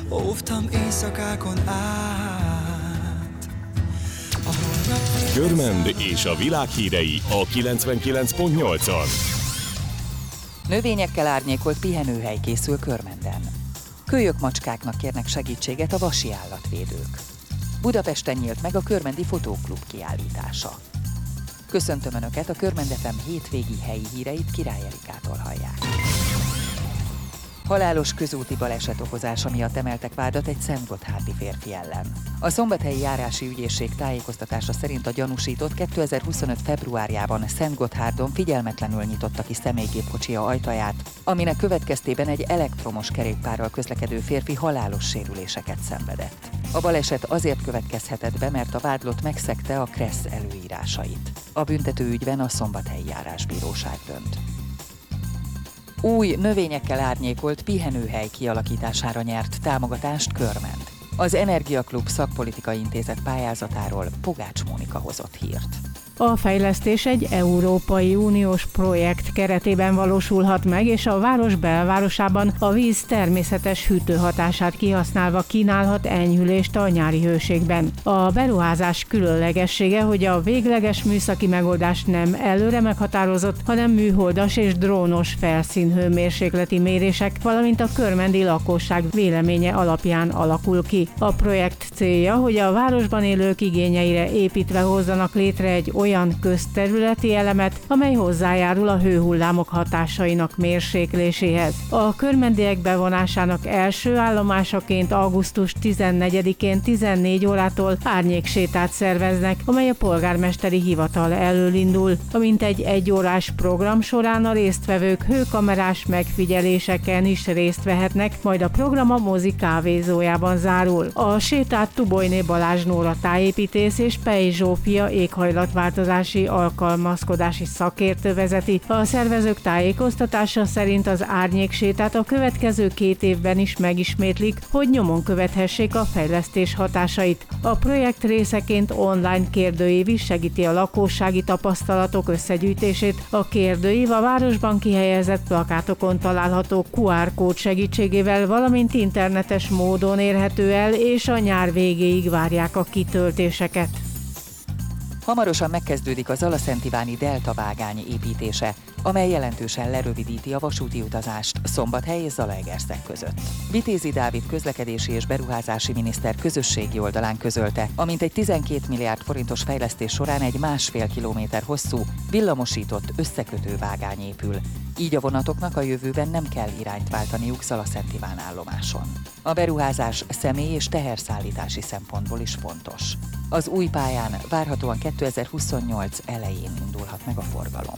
óvtam éjszakákon át. Körmend és a világ hírei a 99.8-on. Növényekkel árnyékolt pihenőhely készül Körmenden. Kölyök macskáknak kérnek segítséget a vasi állatvédők. Budapesten nyílt meg a Körmendi Fotóklub kiállítása. Köszöntöm Önöket, a Körmend FM hétvégi helyi híreit Király Erikától hallják. Halálos közúti baleset okozása miatt emeltek vádat egy szentgotthárdi férfi ellen. A Szombathelyi Járási Ügyészség tájékoztatása szerint a gyanúsított 2025. februárjában Szentgotthárdon figyelmetlenül nyitotta ki személygépkocsia ajtaját, aminek következtében egy elektromos kerékpárral közlekedő férfi halálos sérüléseket szenvedett. A baleset azért következhetett be, mert a vádlott megszegte a KRESZ előírásait. A büntetőügyben a Szombathelyi Járásbíróság dönt. Új, növényekkel árnyékolt pihenőhely kialakítására nyert támogatást Körmend. Az Energiaklub szakpolitikai intézet pályázatáról Pogács Mónika hozott hírt. A fejlesztés egy Európai Uniós projekt keretében valósulhat meg, és a város belvárosában a víz természetes hűtőhatását kihasználva kínálhat enyhülést a nyári hőségben. A beruházás különlegessége, hogy a végleges műszaki megoldás nem előre meghatározott, hanem műholdas és drónos felszínhőmérsékleti mérések, valamint a körmendi lakosság véleménye alapján alakul ki. A projekt célja, hogy a városban élők igényeire építve hozzanak létre egy olyan közterületi elemet, amely hozzájárul a hőhullámok hatásainak mérsékléséhez. A körmendiek bevonásának első állomásaként augusztus 14-én 14 órától árnyéksétát szerveznek, amely a polgármesteri hivatal elől indul. A mintegy egyórás program során a résztvevők hőkamerás megfigyeléseken is részt vehetnek, majd a program a mozi kávézójában zárul. A sétát Tubojné Balázs Nóra tájépítész és Pej Zsófia éghajlatváltozási alkalmazkodási szakértő vezeti. A szervezők tájékoztatása szerint az árnyéksétát a következő 2 évben is megismétlik, hogy nyomon követhessék a fejlesztés hatásait. A projekt részeként online kérdőív is segíti a lakossági tapasztalatok összegyűjtését. A kérdőív a városban kihelyezett plakátokon található QR kód segítségével, valamint internetes módon érhető el, és a nyár végéig várják a kitöltéseket. Hamarosan megkezdődik az Alaszentiváni Delta vágány építése, amely jelentősen lerövidíti a vasúti utazást Szombathely és Zalaegerszeg között. Vitézi Dávid közlekedési és beruházási miniszter közösségi oldalán közölte, amint egy 12 milliárd forintos fejlesztés során egy 1,5 kilométer hosszú, villamosított összekötő vágány épül. Így a vonatoknak a jövőben nem kell irányt váltaniuk Zalaszentiván állomáson. A beruházás személy- és teherszállítási szempontból is fontos. Az új pályán várhatóan 2028 elején indulhat meg a forgalom.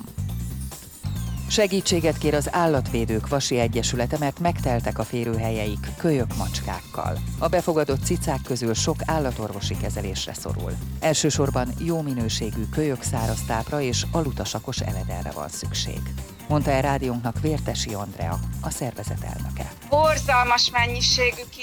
Segítséget kér az Állatvédők Vasi Egyesülete, mert megteltek a férőhelyeik kölyök macskákkal. A befogadott cicák közül sok állatorvosi kezelésre szorul. Elsősorban jó minőségű kölyök száraztápra és alutasakos elederre van szükség, mondta el rádiónknak Vértesi Andrea, a szervezet elnöke. Borzalmas mennyiségű